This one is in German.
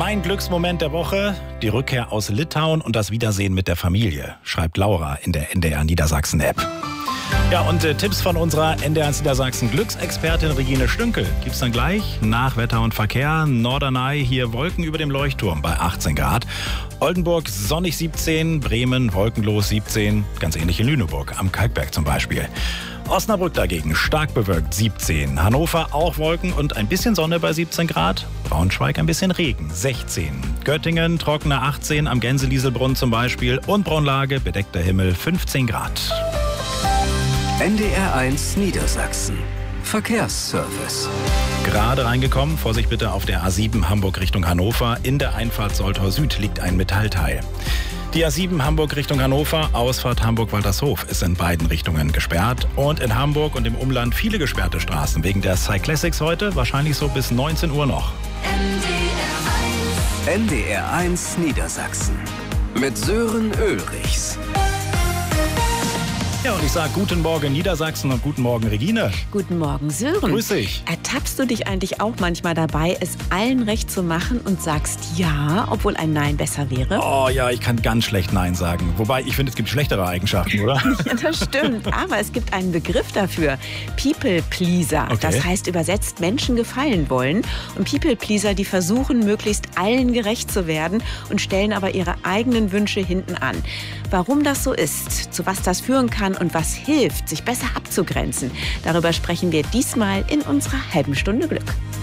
Mein Glücksmoment der Woche, die Rückkehr aus Litauen und das Wiedersehen mit der Familie, schreibt Laura in der NDR Niedersachsen-App. Ja, und Tipps von unserer NDR Niedersachsen Glücksexpertin Regine Stünkel gibt's dann gleich nach Wetter und Verkehr. Norderney, hier Wolken über dem Leuchtturm bei 18 Grad. Oldenburg sonnig 17, Bremen wolkenlos 17, ganz ähnlich in Lüneburg, am Kalkberg zum Beispiel. Osnabrück dagegen stark bewölkt 17, Hannover auch Wolken und ein bisschen Sonne bei 17 Grad, Braunschweig ein bisschen Regen 16, Göttingen trockene 18, am Gänselieselbrunn zum Beispiel und Braunlage bedeckter Himmel 15 Grad. NDR1 Niedersachsen. Verkehrsservice. Gerade reingekommen, Vorsicht bitte auf der A7 Hamburg Richtung Hannover. In der Einfahrt Soltau Süd liegt ein Metallteil. Die A7 Hamburg Richtung Hannover, Ausfahrt Hamburg-Waltershof ist in beiden Richtungen gesperrt. Und in Hamburg und im Umland viele gesperrte Straßen wegen der Cyclassics heute, wahrscheinlich so bis 19 Uhr noch. NDR1 Niedersachsen. Mit Sören Ulrichs. Ja, und ich sage guten Morgen Niedersachsen und guten Morgen Regine. Guten Morgen Sören. Grüß dich. Ertappst du dich eigentlich auch manchmal dabei, es allen recht zu machen und sagst ja, obwohl ein Nein besser wäre? Oh ja, ich kann ganz schlecht Nein sagen. Wobei, ich finde, es gibt schlechtere Eigenschaften, oder? Ja, das stimmt. Aber es gibt einen Begriff dafür. People Pleaser. Okay. Das heißt übersetzt Menschen gefallen wollen. Und People Pleaser, die versuchen, möglichst allen gerecht zu werden und stellen aber ihre eigenen Wünsche hinten an. Warum das so ist, zu was das führen kann und was hilft, sich besser abzugrenzen, darüber sprechen wir diesmal in unserer halben Stunde Glück.